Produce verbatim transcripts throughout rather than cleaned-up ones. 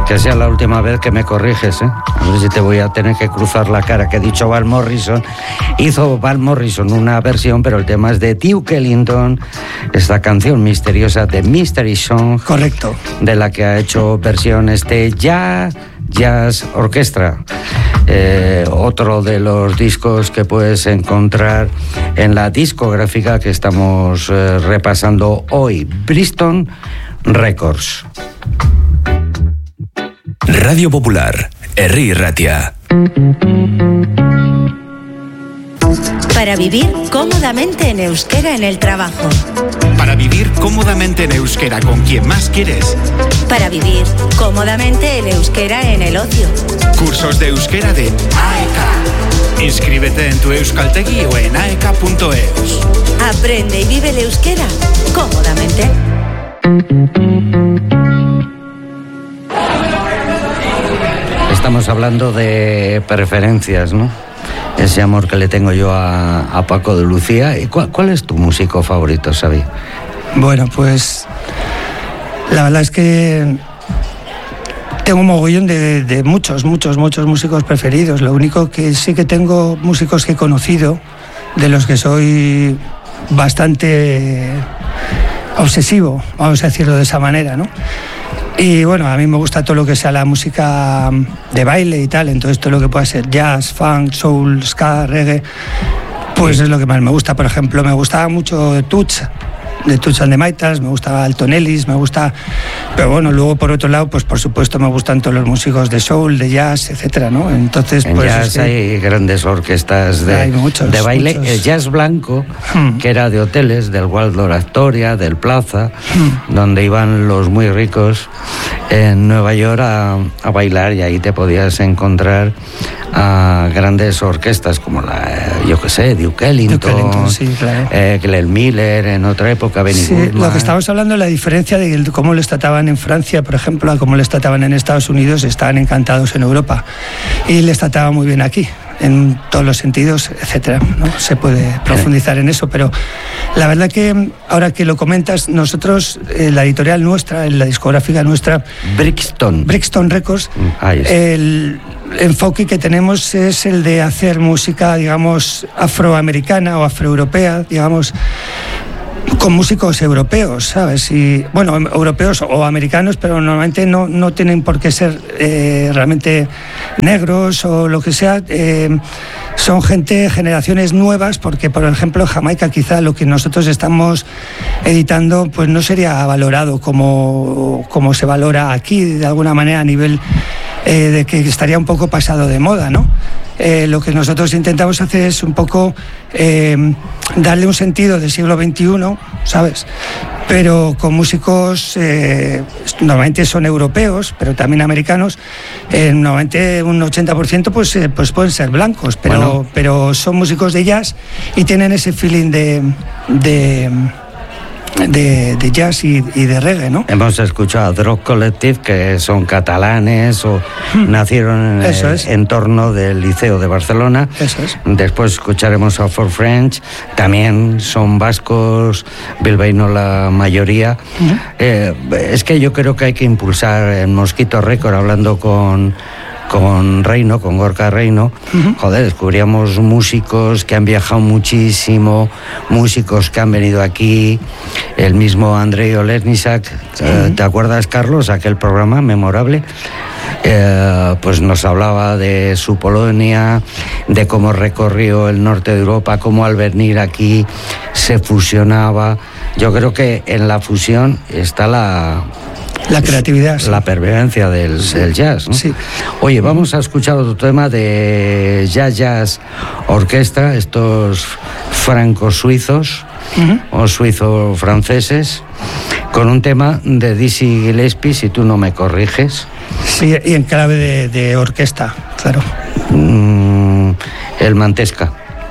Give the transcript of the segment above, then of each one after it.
Que sea la última vez que me corriges, ¿eh? A ver si te voy a tener que cruzar la cara. Que he dicho Van Morrison. Hizo Van Morrison una versión, pero el tema es de Duke Ellington. Esta canción misteriosa de Mystery Song. Correcto. De la que ha hecho versión este Jazz, Jazz Orchestra. Eh, otro de los discos que puedes encontrar en la discográfica que estamos eh, repasando hoy. Brixton Records. Radio Popular, Herri Ratia. Para vivir cómodamente en euskera en el trabajo. Para vivir cómodamente en euskera con quien más quieres. Para vivir cómodamente en euskera en el ocio. Cursos de euskera de A E K. Inscríbete en tu Euskaltegi o en aeka punto eus. Aprende y vive el euskera cómodamente. Estamos hablando de preferencias, ¿no? Ese amor que le tengo yo a, a Paco de Lucía. ¿Y cuál, cuál es tu músico favorito, Xavi? Bueno, pues la verdad es que tengo un mogollón de, de muchos, muchos, muchos músicos preferidos. Lo único que sí que tengo músicos que he conocido, de los que soy bastante obsesivo, vamos a decirlo de esa manera, ¿no? Y bueno, a mí me gusta todo lo que sea la música de baile y tal, entonces todo lo que pueda ser jazz, funk, soul, ska, reggae, pues es lo que más me gusta. Por ejemplo, me gustaba mucho Touch, de Touch and the Maytals, me gustaba Alton Ellis, me gusta... Pero bueno, luego por otro lado, pues por supuesto me gustan todos los músicos de soul, de jazz, etcétera, ¿no? Entonces, en pues... jazz es que hay grandes orquestas de, hay muchos, de baile. muchos. El jazz blanco, Hmm. que era de hoteles, del Waldorf Astoria, del Plaza, Hmm. donde iban los muy ricos en Nueva York a, a bailar, y ahí te podías encontrar a grandes orquestas como la, yo qué sé, Duke Ellington, Duke Ellington, sí, claro. eh, Glenn Miller en otra época, Benny Sí, Goodman. lo que estamos hablando es la diferencia de cómo les trataban en Francia, por ejemplo, a cómo les trataban en Estados Unidos. Estaban encantados en Europa y les trataban muy bien aquí, en todos los sentidos, etcétera, ¿no? Se puede profundizar en eso, pero la verdad que ahora que lo comentas, nosotros, eh, la editorial nuestra, en la discográfica nuestra, Brixton. Brixton Records, Ahí está. el enfoque que tenemos es el de hacer música, digamos, afroamericana o afroeuropea, digamos, con músicos europeos, ¿sabes? Y, bueno, europeos o americanos, pero normalmente no, no tienen por qué ser eh, realmente negros o lo que sea. Eh, son gente, generaciones nuevas, porque, por ejemplo, Jamaica, quizá lo que nosotros estamos editando, pues no sería valorado como, como se valora aquí, de alguna manera, a nivel eh, de que estaría un poco pasado de moda, ¿no? Eh, lo que nosotros intentamos hacer es un poco eh, darle un sentido del siglo veintiuno, ¿sabes? Pero con músicos, eh, normalmente son europeos, pero también americanos, eh, normalmente un ochenta por ciento pues, eh, pues pueden ser blancos, pero, Bueno. pero son músicos de jazz y tienen ese feeling de... de De, de jazz y, y de reggae, ¿no? Hemos escuchado a Drog Collective, que son catalanes o Hmm. nacieron en Eso el es. entorno del Liceo de Barcelona. Eso es. Después escucharemos a For French, también son vascos, bilbaínos la mayoría. Uh-huh. Eh, es que yo creo que hay que impulsar en Mosquito Record, hablando con... con Reino, con Gorka Reino, uh-huh. joder, descubríamos músicos que han viajado muchísimo, músicos que han venido aquí, el mismo Andrei Olesnisak, uh-huh. ¿te acuerdas, Carlos, aquel programa memorable? Eh, pues nos hablaba de su Polonia, de cómo recorrió el norte de Europa, cómo al venir aquí se fusionaba. Yo creo que en la fusión está la... La creatividad. Sí. La pervivencia del, sí. del jazz, ¿no? Sí. Oye, vamos a escuchar otro tema de Jazz Jazz Orquestra, estos franco-suizos uh-huh. o suizo-franceses, con un tema de Dizzy Gillespie, si tú no me corriges. Sí, y en clave de, de orquesta, claro. Mm, el Mantesca.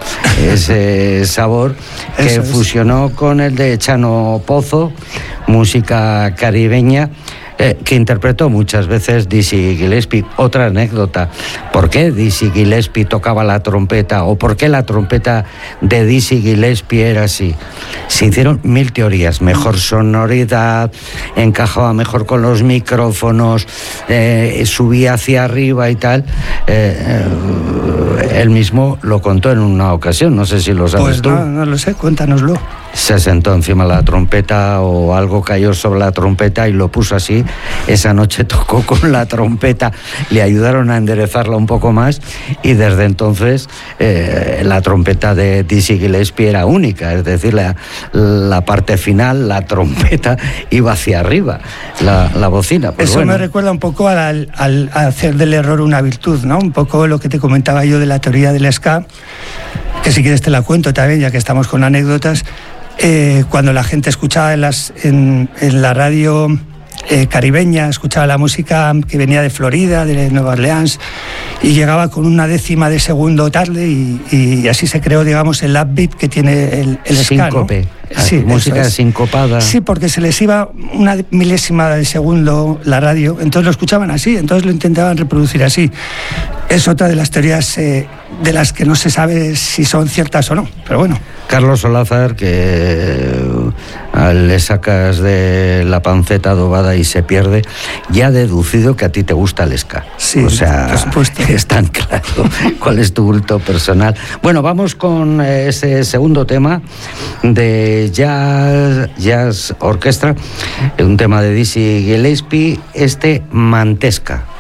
Ese sabor que Eso es. fusionó con el de Chano Pozo, música caribeña, eh, que interpretó muchas veces Dizzy Gillespie. Otra anécdota, ¿por qué Dizzy Gillespie tocaba la trompeta o por qué la trompeta de Dizzy Gillespie era así? Se hicieron mil teorías, mejor sonoridad, encajaba mejor con los micrófonos, eh, subía hacia arriba y tal. Eh, eh, él mismo lo contó en una ocasión, no sé si lo sabes pues tú. No, no lo sé, cuéntanoslo. Se sentó encima de la trompeta o algo cayó sobre la trompeta y lo puso así. Esa noche tocó con la trompeta, le ayudaron a enderezarla un poco más y desde entonces eh, la trompeta de Dizzy Gillespie era única, es decir, la, la parte final, la trompeta iba hacia arriba, la, la bocina. Pues Eso bueno. me recuerda un poco al, al a hacer del error una virtud, ¿no? Un poco lo que te comentaba yo de la teoría del ska, que si quieres te la cuento también, ya que estamos con anécdotas. Eh, cuando la gente escuchaba en, las, en, en la radio eh, caribeña, escuchaba la música que venía de Florida, de Nueva Orleans, y llegaba con una décima de segundo tarde y, y así se creó, digamos, el upbeat que tiene el, el ska, ¿no? Síncope. Sí, música es. sincopada. Sí, porque se les iba una milésima de segundo la radio, entonces lo escuchaban así, entonces lo intentaban reproducir así. Es otra de las teorías eh, de las que no se sabe si son ciertas o no, pero bueno. Carlos Olazar, que le sacas de la panceta adobada y se pierde, ya ha deducido que a ti te gusta el ska. Sí, o sea, por supuesto. Es tan claro cuál es tu culto personal. Bueno, vamos con ese segundo tema de Jazz, jazz Orchestra, un tema de Dizzy Gillespie, este Mantesca.